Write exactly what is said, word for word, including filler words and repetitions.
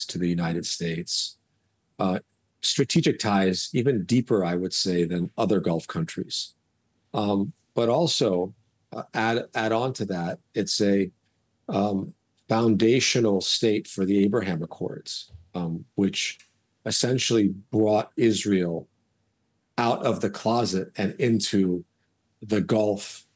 to the United States, uh, strategic ties even deeper, I would say, than other Gulf countries. Um, but also uh, add add on to that, it's a um, foundational state for the Abraham Accords, um, which essentially brought Israel out of the closet and into the Gulf